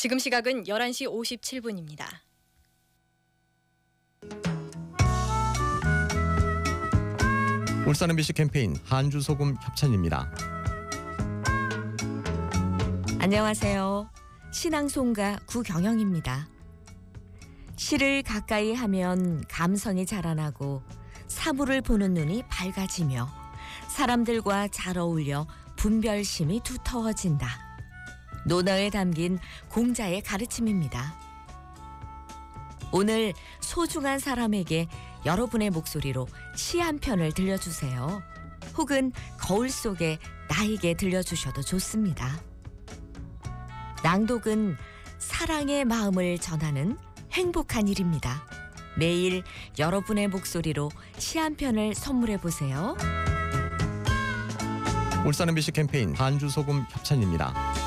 지금 시각은 11시 57분입니다. 울산 MBC 캠페인 한주소금 협찬입니다. 안녕하세요. 신앙송가 구경영입니다. 시를 가까이 하면 감성이 자라나고 사물을 보는 눈이 밝아지며 사람들과 잘 어울려 분별심이 두터워진다. 논어에 담긴 공자의 가르침입니다. 오늘 소중한 사람에게 여러분의 목소리로 시 한 편을 들려주세요. 혹은 거울 속에 나에게 들려주셔도 좋습니다. 낭독은 사랑의 마음을 전하는 행복한 일입니다. 매일 여러분의 목소리로 시 한 편을 선물해 보세요. 울산 MBC 캠페인 한주소금 협찬입니다.